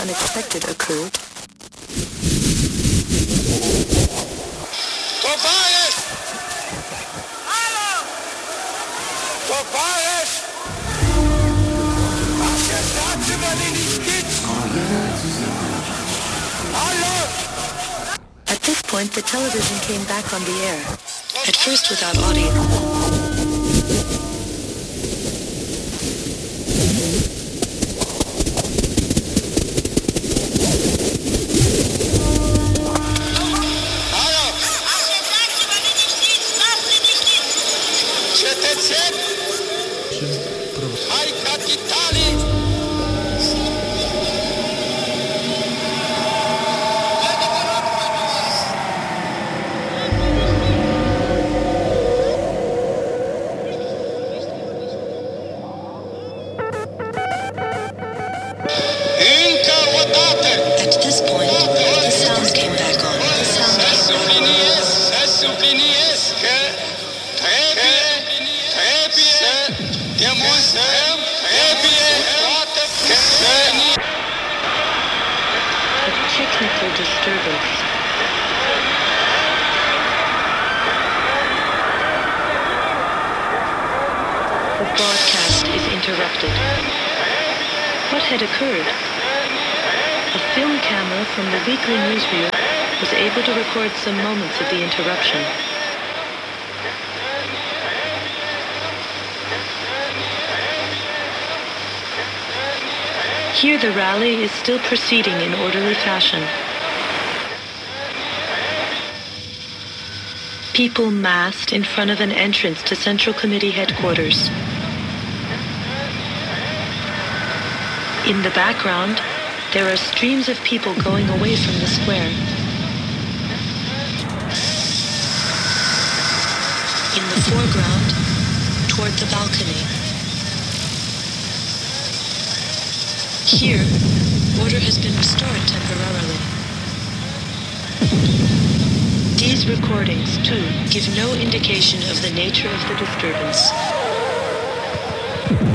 unexpected occurred. Tobias! Hallo! Tobias! Was gesagt über den nicht gibt? Hallo! At this point, the television came back on the air, at first without audio. Ai capitali! At this point, the sound came back on. The sound came A technical disturbance. The broadcast is interrupted. What had occurred? A film camera from the weekly newsreel was able to record some moments of the interruption. Here the rally is still proceeding in orderly fashion. People massed in front of an entrance to Central Committee headquarters. In the background, there are streams of people going away from the square. In the foreground, toward the balcony. Here, order has been restored temporarily. These recordings, too, give no indication of the nature of the disturbance.